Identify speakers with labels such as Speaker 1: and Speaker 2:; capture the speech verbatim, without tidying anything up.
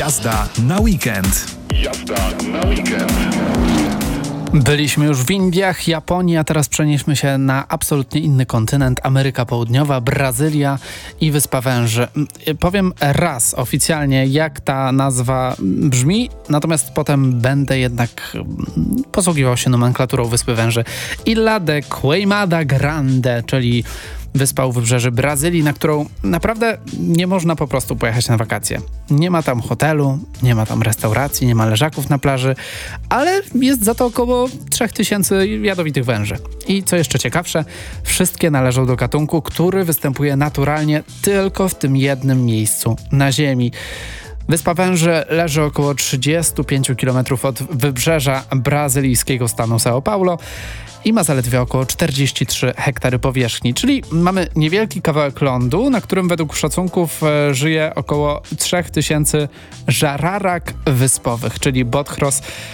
Speaker 1: Jazda na weekend.
Speaker 2: Jazda na weekend.
Speaker 3: Byliśmy już w Indiach, Japonii, a teraz przenieśmy się na absolutnie inny kontynent. Ameryka Południowa, Brazylia i Wyspa Węży. Powiem raz oficjalnie, jak ta nazwa brzmi, natomiast potem będę jednak posługiwał się nomenklaturą Wyspy Węży. Ilha de Queimada Grande, czyli wyspa u wybrzeży Brazylii, na którą naprawdę nie można po prostu pojechać na wakacje. Nie ma tam hotelu, nie ma tam restauracji, nie ma leżaków na plaży, ale jest za to około trzy tysiące jadowitych węży. I co jeszcze ciekawsze, wszystkie należą do gatunku, który występuje naturalnie tylko w tym jednym miejscu na Ziemi. Wyspa Węży leży około trzydzieści pięć kilometrów od wybrzeża brazylijskiego stanu São Paulo i ma zaledwie około czterdzieści trzy hektary powierzchni, czyli mamy niewielki kawałek lądu, na którym według szacunków e, żyje około trzy tysiące żararak wyspowych, czyli botchros,